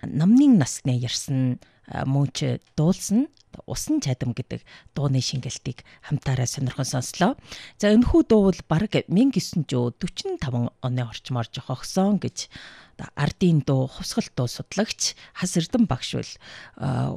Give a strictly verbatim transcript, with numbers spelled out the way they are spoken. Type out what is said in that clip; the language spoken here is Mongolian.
намнын насны ярьсан мөнч дуулсан Усан чадам гэдэг дууны шингэлтийг хамтаараа сонирхон сонслоо. За энэхүү дуу бол бараг 천구 дөрвөн оны орчмоор жохогсон гэж ардын дуу, хувьсгал дуу судлагч Хас Эрдэнэ багш бол